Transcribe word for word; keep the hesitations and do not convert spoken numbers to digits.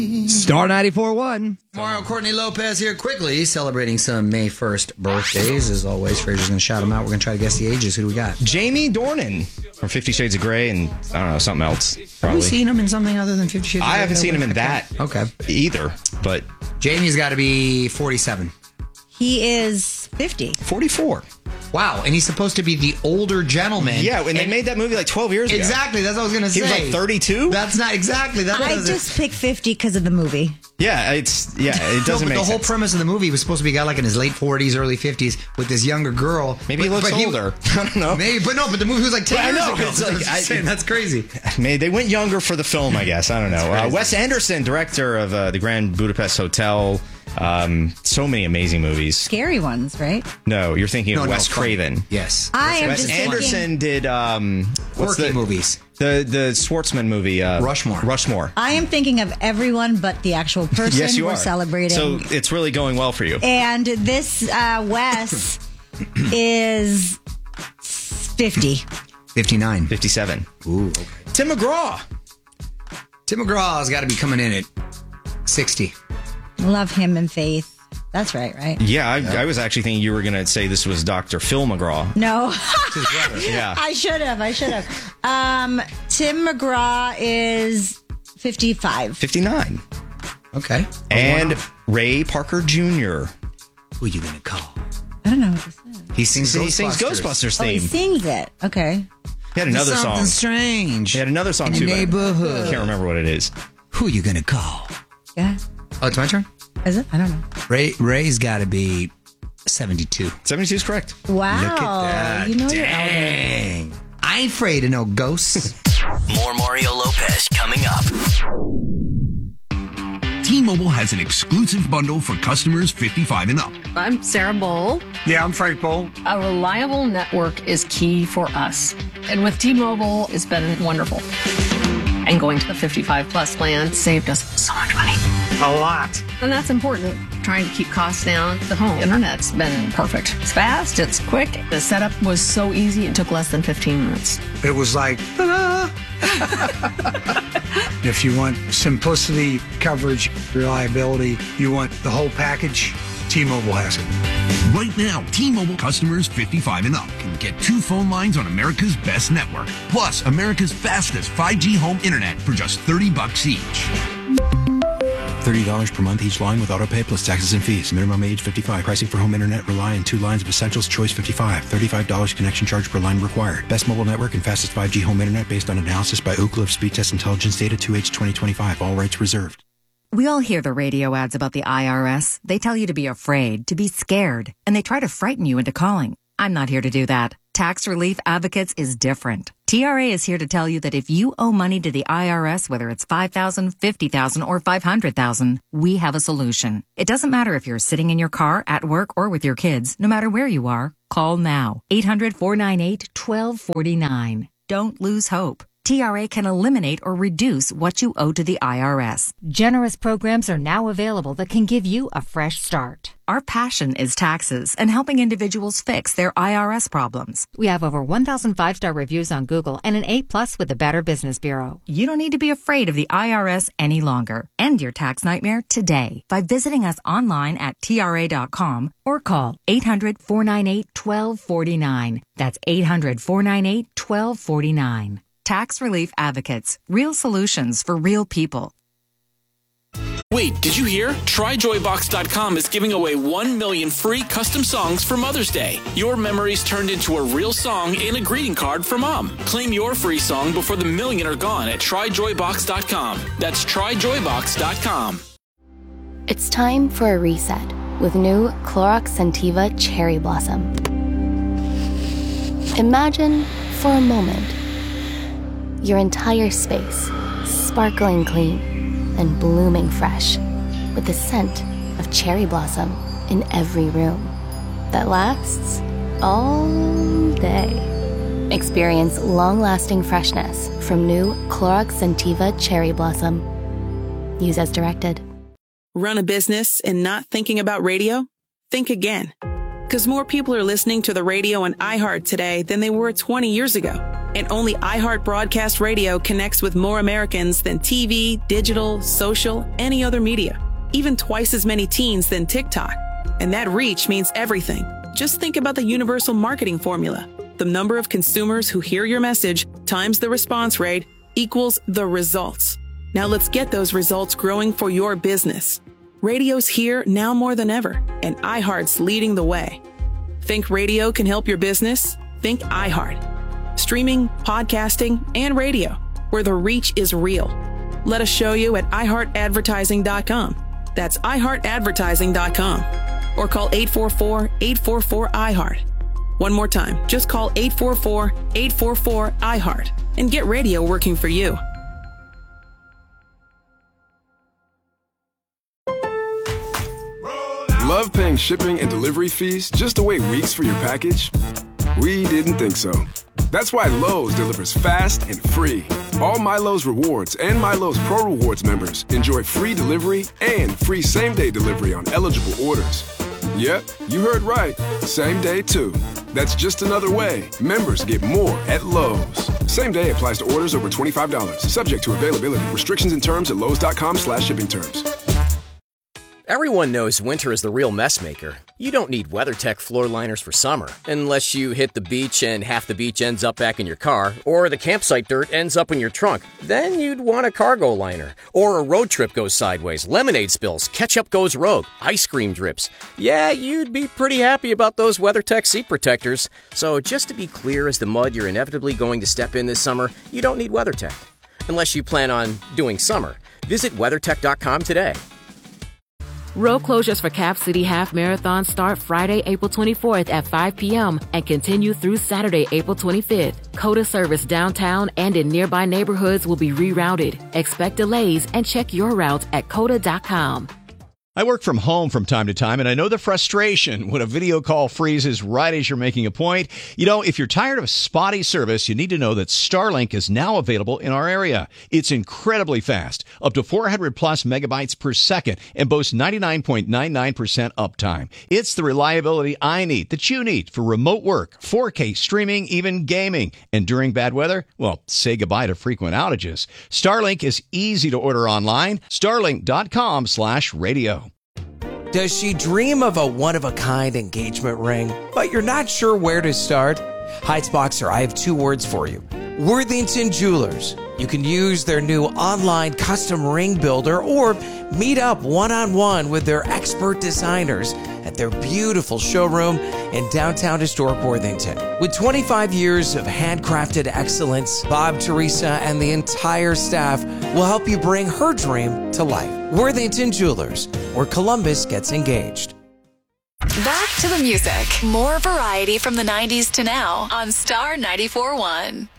Star ninety-four point one. Mario Courtney Lopez here, quickly celebrating some May first birthdays. As always, Fraser's going to shout them out. We're going to try to guess the ages. Who do we got? Jamie Dornan from Fifty Shades of Grey and, I don't know, something else. Probably. Have we seen him in something other than Fifty Shades of Grey? I haven't seen him in that okay. either, but... Jamie's got to be forty-seven. He is fifty. forty-four. Wow, and he's supposed to be the older gentleman. Yeah, when they made that movie like twelve years ago. Exactly, that's what I was going to say. He was like thirty-two? That's not exactly. That I just picked fifty because of the movie. Yeah, it's yeah, it doesn't no, but make the whole sense. premise of the movie was supposed to be a guy like in his late forties, early fifties with this younger girl. Maybe but, he looks but older. I don't know. Maybe, but no, but the movie was like ten But I years know, ago. it's like, I, saying, that's crazy. Maybe they went younger for the film, I guess. I don't know. Uh, Wes Anderson, director of uh, the Grand Budapest Hotel. Um, so many amazing movies. Scary ones, right? No, you're thinking No, of no, Wes funny. Craven. Yes. I am Wes just Anderson thinking, did um, what's Quirky the movies. The the Schwartzman movie, uh, Rushmore. Rushmore. I am thinking of everyone but the actual person Yes, you we're are celebrating. So it's really going well for you. And this uh, Wes is fifty. fifty-nine. fifty-seven. Ooh, okay. Tim McGraw. Tim McGraw's got to be coming in at sixty. Love him and Faith. That's right, right? Yeah, I, I was actually thinking you were going to say this was Doctor Phil McGraw. No. Yeah. I should have. I should have. Um, Tim McGraw is fifty-five. fifty-nine. Okay. And Oh, wow. Ray Parker Junior Who are you going to call? I don't know what this is. He sings He Ghostbusters. sings Ghostbusters Oh, he theme. sings it. Okay. He had another Something song. strange. He had another song in too. the but neighborhood. I can't remember what it is. Who are you going to call? Yeah. Oh, it's my turn? Is it? I don't know. Ray Ray's got to be seventy-two. seventy-two is correct. Wow. Look at that. You know you're elder. Dang. I ain't afraid of no ghosts. More Mario Lopez coming up. T-Mobile has an exclusive bundle for customers fifty-five and up. I'm Sarah Bowl. Yeah, I'm Frank Bowl. A reliable network is key for us. And with T-Mobile, it's been wonderful. And going to the fifty-five plus plan saved us so much money. A lot. And that's important. Trying to keep costs down. The home internet's been perfect. It's fast, it's quick. The setup was so easy, it took less than fifteen minutes. It was like, ta-da! If you want simplicity, coverage, reliability, you want the whole package, T-Mobile has it. Right now, T-Mobile customers fifty-five and up can get two phone lines on America's best network, plus America's fastest five G home internet for just thirty bucks each. thirty dollars per month each line with autopay plus taxes and fees. Minimum age fifty-five. Pricing for home internet rely on two lines of Essentials Choice fifty-five. thirty-five dollars connection charge per line required. Best mobile network and fastest five G home internet based on analysis by Ookla of Speed Test Intelligence Data two H twenty twenty-five. All rights reserved. We all hear the radio ads about the I R S. They tell you to be afraid, to be scared, and they try to frighten you into calling. I'm not here to do that. Tax Relief Advocates is different. T R A is here to tell you that if you owe money to the I R S, whether it's five thousand dollars, fifty thousand dollars, or five hundred thousand dollars, we have a solution. It doesn't matter if you're sitting in your car, at work, or with your kids. No matter where you are, call now. eight hundred, four nine eight, one two four nine. Don't lose hope. T R A can eliminate or reduce what you owe to the I R S. Generous programs are now available that can give you a fresh start. Our passion is taxes and helping individuals fix their I R S problems. We have over one thousand five-star reviews on Google and an A plus with the Better Business Bureau. You don't need to be afraid of the I R S any longer. End your tax nightmare today by visiting us online at T R A dot com or call eight hundred, four nine eight, one two four nine. That's eight hundred, four nine eight, one two four nine. Tax Relief Advocates. Real solutions for real people. Wait, did you hear? Try Joy Box dot com is giving away one million free custom songs for Mother's Day. Your memories turned into a real song and a greeting card for Mom. Claim your free song before the million are gone at Try Joy Box dot com. That's Try Joy Box dot com. It's time for a reset with new Clorox Scentiva Cherry Blossom. Imagine, for a moment, your entire space sparkling clean and blooming fresh with the scent of cherry blossom in every room that lasts all day. Experience long-lasting freshness from new Clorox Scentiva Cherry Blossom. Use as directed. Run a business and not thinking about radio? Think again. Because more people are listening to the radio on iHeart today than they were twenty years ago. And only iHeart Broadcast Radio connects with more Americans than T V, digital, social, any other media. Even twice as many teens than TikTok. And that reach means everything. Just think about the universal marketing formula. The number of consumers who hear your message times the response rate equals the results. Now let's get those results growing for your business. Radio's here now more than ever, and iHeart's leading the way. Think radio can help your business? Think iHeart. Streaming, podcasting, and radio, where the reach is real. Let us show you at i heart advertising dot com. That's i heart advertising dot com. Or call eight four four, eight four four, I heart. One more time, just call eight four four, eight four four, I heart and get radio working for you. Love paying shipping and delivery fees just to wait weeks for your package? We didn't think so. That's why Lowe's delivers fast and free. All MyLowe's Rewards and MyLowe's Pro Rewards members enjoy free delivery and free same-day delivery on eligible orders. Yep, you heard right. Same day, too. That's just another way members get more at Lowe's. Same day applies to orders over twenty-five dollars. Subject to availability. Restrictions and terms at lowes.com slash shipping terms. Everyone knows winter is the real mess maker. You don't need WeatherTech floor liners for summer, unless you hit the beach and half the beach ends up back in your car, or the campsite dirt ends up in your trunk. Then you'd want a cargo liner. Or a road trip goes sideways, lemonade spills, ketchup goes rogue, ice cream drips. Yeah, you'd be pretty happy about those WeatherTech seat protectors. So just to be clear as the mud you're inevitably going to step in this summer, you don't need WeatherTech. Unless you plan on doing summer. Visit weathertech dot com today. Road closures for Cap City Half Marathon start Friday, April twenty-fourth at five p.m. and continue through Saturday, April twenty-fifth. COTA service downtown and in nearby neighborhoods will be rerouted. Expect delays and check your route at cota dot com. I work from home from time to time, and I know the frustration when a video call freezes right as you're making a point. You know, if you're tired of spotty service, you need to know that Starlink is now available in our area. It's incredibly fast, up to four hundred plus megabytes per second, and boasts ninety-nine point nine nine percent uptime. It's the reliability I need, that you need, for remote work, four K streaming, even gaming. And during bad weather, well, say goodbye to frequent outages. Starlink is easy to order online. starlink dot com slash radio. Does she dream of a one-of-a-kind engagement ring, but you're not sure where to start? Heights Boxer, I have two words for you. Worthington Jewelers. You can use their new online custom ring builder or meet up one-on-one with their expert designers at their beautiful showroom in downtown historic Worthington. With twenty-five years of handcrafted excellence, Bob, Teresa, and the entire staff will help you bring her dream to life. Worthington Jewelers, where Columbus gets engaged. Back to the music. More variety from the nineties to now on Star ninety-four point one.